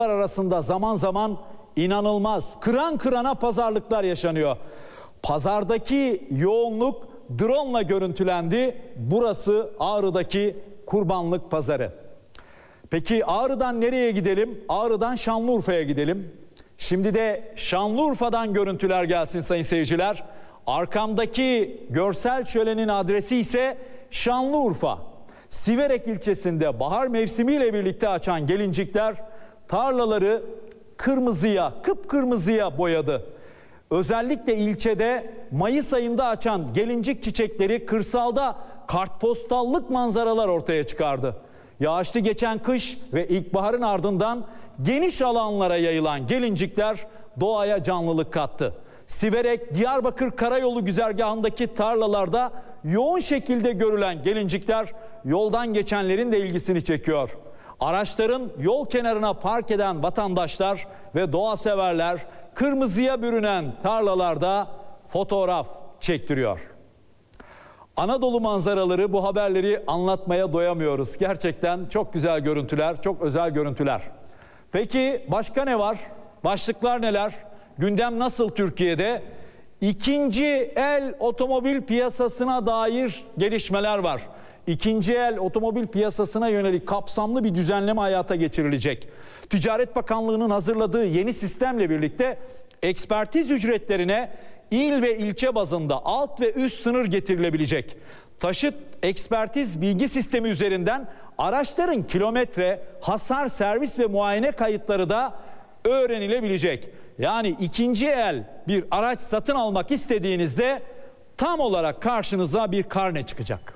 arasında zaman zaman inanılmaz kıran kırana pazarlıklar yaşanıyor. Pazardaki yoğunluk drone'la görüntülendi. Burası Ağrı'daki kurbanlık pazarı. Peki Ağrı'dan nereye gidelim? Ağrı'dan Şanlıurfa'ya gidelim. Şimdi de Şanlıurfa'dan görüntüler gelsin sayın seyirciler. Arkamdaki görsel şölenin adresi ise Şanlıurfa. Siverek ilçesinde bahar mevsimiyle birlikte açan gelincikler tarlaları kırmızıya, kıpkırmızıya boyadı. Özellikle ilçede Mayıs ayında açan gelincik çiçekleri kırsalda kartpostallık manzaralar ortaya çıkardı. Yağışlı geçen kış ve ilkbaharın ardından geniş alanlara yayılan gelincikler doğaya canlılık kattı. Siverek Diyarbakır Karayolu güzergahındaki tarlalarda yoğun şekilde görülen gelincikler yoldan geçenlerin de ilgisini çekiyor. Araçların yol kenarına park eden vatandaşlar ve doğa severler kırmızıya bürünen tarlalarda fotoğraf çektiriyor. Anadolu manzaraları, bu haberleri anlatmaya doyamıyoruz. Gerçekten çok güzel görüntüler, çok özel görüntüler. Peki başka ne var? Başlıklar neler? Gündem nasıl Türkiye'de? İkinci el otomobil piyasasına dair gelişmeler var. İkinci el otomobil piyasasına yönelik kapsamlı bir düzenleme hayata geçirilecek. Ticaret Bakanlığı'nın hazırladığı yeni sistemle birlikte ekspertiz ücretlerine il ve ilçe bazında alt ve üst sınır getirilebilecek. Taşıt ekspertiz bilgi sistemi üzerinden araçların kilometre, hasar, servis ve muayene kayıtları da öğrenilebilecek. Yani ikinci el bir araç satın almak istediğinizde tam olarak karşınıza bir karne çıkacak.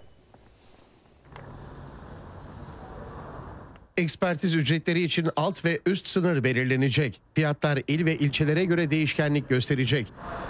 Ekspertiz ücretleri için alt ve üst sınır belirlenecek. Fiyatlar il ve ilçelere göre değişkenlik gösterecek.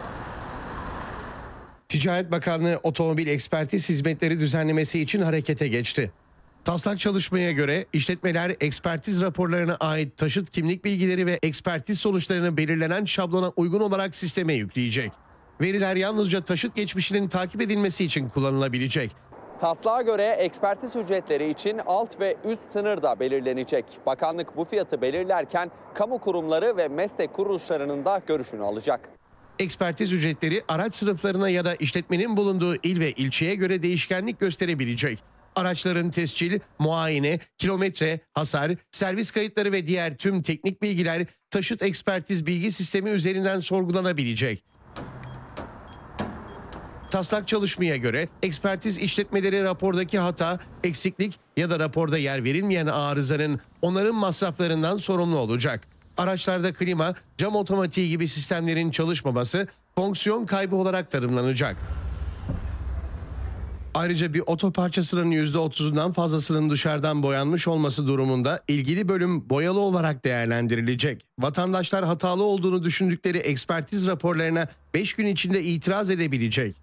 Ticaret Bakanlığı otomobil ekspertiz hizmetleri düzenlemesi için harekete geçti. Taslak çalışmaya göre işletmeler ekspertiz raporlarına ait taşıt kimlik bilgileri ve ekspertiz sonuçlarını belirlenen şablona uygun olarak sisteme yükleyecek. Veriler yalnızca taşıt geçmişinin takip edilmesi için kullanılabilecek. Taslağa göre ekspertiz ücretleri için alt ve üst sınır da belirlenecek. Bakanlık bu fiyatı belirlerken kamu kurumları ve meslek kuruluşlarının da görüşünü alacak. Ekspertiz ücretleri araç sınıflarına ya da işletmenin bulunduğu il ve ilçeye göre değişkenlik gösterebilecek. Araçların tescil, muayene, kilometre, hasar, servis kayıtları ve diğer tüm teknik bilgiler taşıt ekspertiz bilgi sistemi üzerinden sorgulanabilecek. Taslak çalışmaya göre ekspertiz işletmeleri rapordaki hata, eksiklik ya da raporda yer verilmeyen arızanın onarım masraflarından sorumlu olacak. Araçlarda klima, cam otomatiği gibi sistemlerin çalışmaması fonksiyon kaybı olarak tanımlanacak. Ayrıca bir otoparçasının %30'undan fazlasının dışarıdan boyanmış olması durumunda ilgili bölüm boyalı olarak değerlendirilecek. Vatandaşlar hatalı olduğunu düşündükleri ekspertiz raporlarına 5 gün içinde itiraz edebilecek.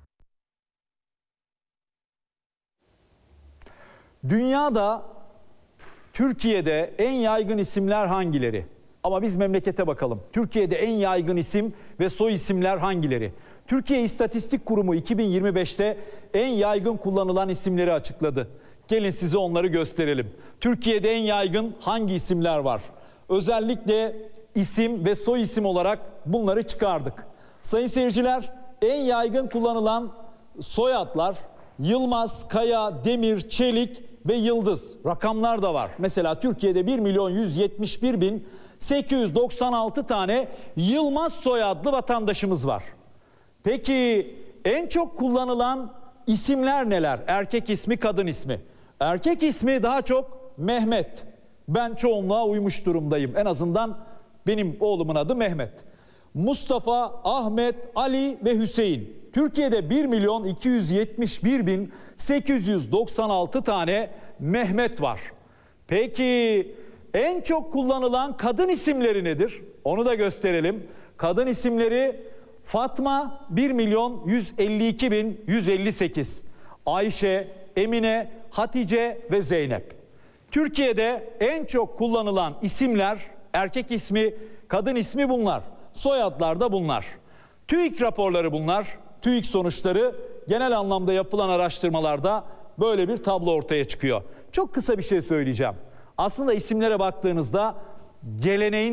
Dünyada, Türkiye'de en yaygın isimler hangileri? Ama biz memlekete bakalım. Türkiye'de en yaygın isim ve soy isimler hangileri? Türkiye İstatistik Kurumu 2025'te en yaygın kullanılan isimleri açıkladı. Gelin size onları gösterelim. Türkiye'de en yaygın hangi isimler var? Özellikle isim ve soy isim olarak bunları çıkardık. Sayın seyirciler, en yaygın kullanılan soyadlar Yılmaz, Kaya, Demir, Çelik ve Yıldız. Rakamlar da var. Mesela Türkiye'de 1.171.896 tane Yılmaz soyadlı vatandaşımız var. Peki en çok kullanılan isimler neler? Erkek ismi, kadın ismi. Erkek ismi daha çok Mehmet. Ben çoğunluğa uymuş durumdayım. En azından benim oğlumun adı Mehmet. Mustafa, Ahmet, Ali ve Hüseyin. Türkiye'de 1.271.896 tane Mehmet var. Peki en çok kullanılan kadın isimleri nedir? Onu da gösterelim. Kadın isimleri Fatma 1.152.158, Ayşe, Emine, Hatice ve Zeynep. Türkiye'de en çok kullanılan isimler, erkek ismi, kadın ismi bunlar. Soyadlar da bunlar. TÜİK raporları bunlar. TÜİK sonuçları, genel anlamda yapılan araştırmalarda böyle bir tablo ortaya çıkıyor. Çok kısa bir şey söyleyeceğim. Aslında isimlere baktığınızda geleneğin